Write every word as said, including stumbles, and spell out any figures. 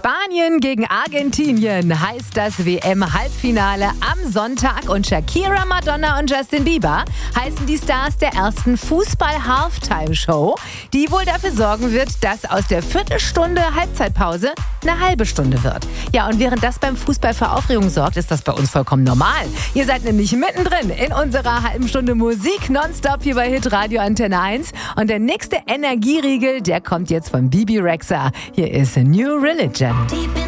Spanien gegen Argentinien heißt das W M-Halbfinale am Sonntag und Shakira, Madonna und Justin Bieber heißen die Stars der ersten Fußball-Halftime-Show, die wohl dafür sorgen wird, dass aus der Viertelstunde Halbzeitpause eine halbe Stunde wird. Ja, und während das beim Fußball für Aufregung sorgt, ist das bei uns vollkommen normal. Ihr seid nämlich mittendrin in unserer halben Stunde Musik nonstop hier bei Hitradio Antenne eins. Und der nächste Energieriegel, der kommt jetzt von Bibi Rexha. Hier ist A New Religion.